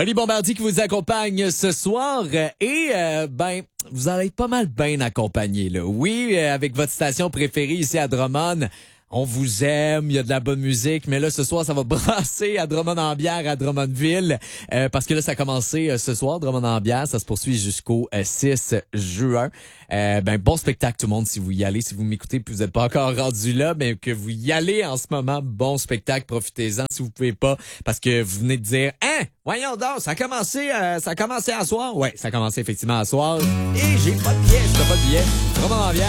Oli Bombardier qui vous accompagne ce soir vous allez être pas mal bien accompagné là. Oui, avec votre station préférée ici à Drummond. On vous aime, il y a de la bonne musique, mais là, ce soir, ça va brasser à Drummond-en-Bière, à Drummondville, parce que là, ça a commencé ce soir, Drummond-en-Bière, ça se poursuit jusqu'au 6 juin. Bon spectacle tout le monde si vous y allez, si vous m'écoutez puis vous n'êtes pas encore rendu là, mais que vous y allez en ce moment, bon spectacle, profitez-en si vous pouvez pas, parce que vous venez de dire, voyons donc, ça a commencé à soir. Ouais, ça a commencé effectivement à soir, et j'ai pas de billet, je fais pas de billet, Drummond-en-Bière.